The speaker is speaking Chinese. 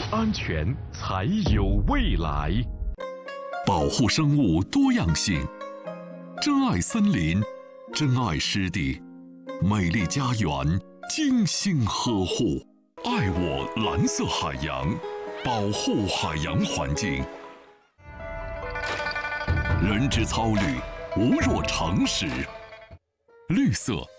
安全才有未来。 保护生物多样性，珍爱森林，珍爱湿地，美丽家园精心呵护，爱我蓝色海洋，保护海洋环境。人之操虑，无若常识。绿色